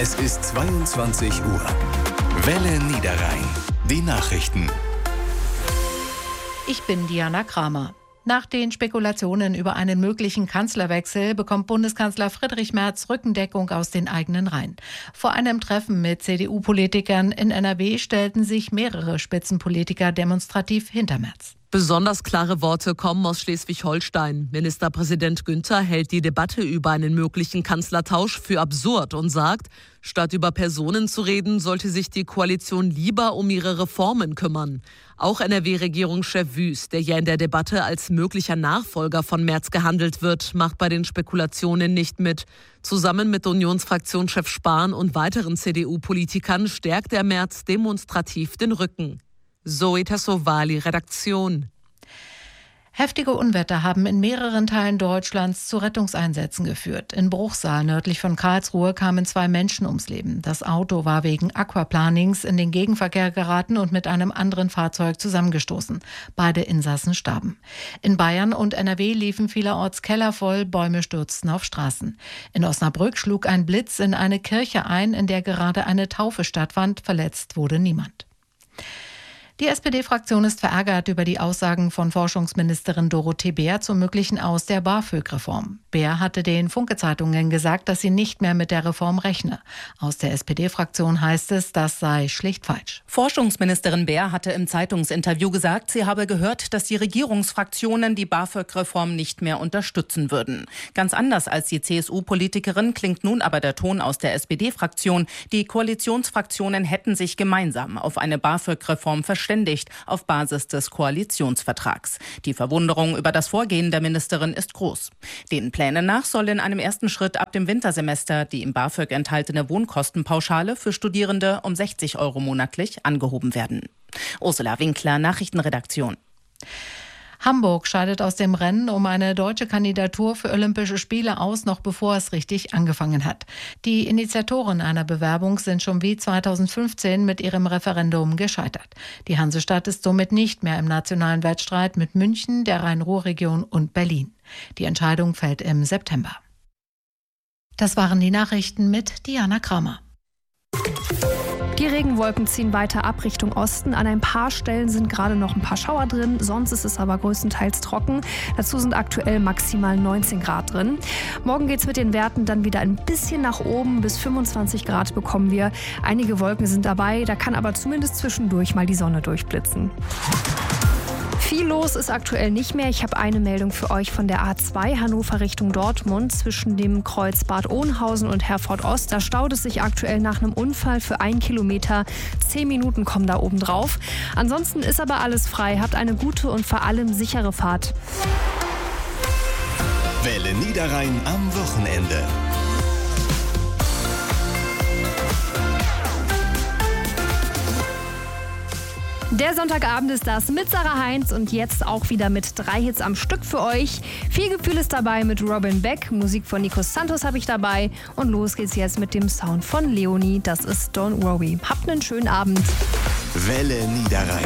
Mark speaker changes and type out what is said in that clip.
Speaker 1: Es ist 22 Uhr. Welle Niederrhein. Die Nachrichten.
Speaker 2: Ich bin Diana Kramer. Nach den Spekulationen über einen möglichen Kanzlerwechsel bekommt Bundeskanzler Friedrich Merz Rückendeckung aus den eigenen Reihen. Vor einem Treffen mit CDU-Politikern in NRW stellten sich mehrere Spitzenpolitiker demonstrativ hinter Merz.
Speaker 3: Besonders klare Worte kommen aus Schleswig-Holstein. Ministerpräsident Günther hält die Debatte über einen möglichen Kanzlertausch für absurd und sagt, statt über Personen zu reden, sollte sich die Koalition lieber um ihre Reformen kümmern. Auch NRW-Regierungschef Wüst, der ja in der Debatte als möglicher Nachfolger von Merz gehandelt wird, macht bei den Spekulationen nicht mit. Zusammen mit Unionsfraktionschef Spahn und weiteren CDU-Politikern stärkt der Merz demonstrativ den Rücken. Zoe Tassovali, Redaktion.
Speaker 2: Heftige Unwetter haben in mehreren Teilen Deutschlands zu Rettungseinsätzen geführt. In Bruchsal nördlich von Karlsruhe kamen 2 Menschen ums Leben. Das Auto war wegen Aquaplanings in den Gegenverkehr geraten und mit einem anderen Fahrzeug zusammengestoßen. Beide Insassen starben. In Bayern und NRW liefen vielerorts Keller voll, Bäume stürzten auf Straßen. In Osnabrück schlug ein Blitz in eine Kirche ein, in der gerade eine Taufe stattfand. Verletzt wurde niemand. Die SPD-Fraktion ist verärgert über die Aussagen von Forschungsministerin Dorothee Bär zum möglichen Aus der BAföG-Reform. Bär hatte den Funke-Zeitungen gesagt, dass sie nicht mehr mit der Reform rechne. Aus der SPD-Fraktion heißt es, das sei schlicht falsch.
Speaker 4: Forschungsministerin Bär hatte im Zeitungsinterview gesagt, sie habe gehört, dass die Regierungsfraktionen die BAföG-Reform nicht mehr unterstützen würden. Ganz anders als die CSU-Politikerin klingt nun aber der Ton aus der SPD-Fraktion. Die Koalitionsfraktionen hätten sich gemeinsam auf eine BAföG-Reform verständigt, auf Basis des Koalitionsvertrags. Die Verwunderung über das Vorgehen der Ministerin ist groß. Den Plänen nach soll in einem ersten Schritt ab dem Wintersemester die im BAföG enthaltene Wohnkostenpauschale für Studierende um 60 € monatlich angehoben werden. Ursula Winkler, Nachrichtenredaktion.
Speaker 2: Hamburg scheidet aus dem Rennen um eine deutsche Kandidatur für Olympische Spiele aus, noch bevor es richtig angefangen hat. Die Initiatoren einer Bewerbung sind schon wie 2015 mit ihrem Referendum gescheitert. Die Hansestadt ist somit nicht mehr im nationalen Wettstreit mit München, der Rhein-Ruhr-Region und Berlin. Die Entscheidung fällt im September. Das waren die Nachrichten mit Diana Kramer.
Speaker 5: Die Regenwolken ziehen weiter ab Richtung Osten. An ein paar Stellen sind gerade noch ein paar Schauer drin. Sonst ist es aber größtenteils trocken. Dazu sind aktuell maximal 19 Grad drin. Morgen geht es mit den Werten dann wieder ein bisschen nach oben. Bis 25 Grad bekommen wir. Einige Wolken sind dabei. Da kann aber zumindest zwischendurch mal die Sonne durchblitzen. Viel los ist aktuell nicht mehr. Ich habe eine Meldung für euch von der A2 Hannover Richtung Dortmund zwischen dem Kreuz Bad Oeynhausen und Herford Ost. Da staut es sich aktuell nach einem Unfall für 1 Kilometer. 10 Minuten kommen da oben drauf. Ansonsten ist aber alles frei. Habt eine gute und vor allem sichere Fahrt.
Speaker 1: Welle Niederrhein am Wochenende.
Speaker 5: Der Sonntagabend ist das mit Sarah Heinz und jetzt auch wieder mit 3 Hits am Stück für euch. Viel Gefühl ist dabei mit Robin Beck, Musik von Nico Santos habe ich dabei und los geht's jetzt mit dem Sound von Leonie. Das ist Don't Worry. Habt einen schönen Abend.
Speaker 1: Welle Niederrhein.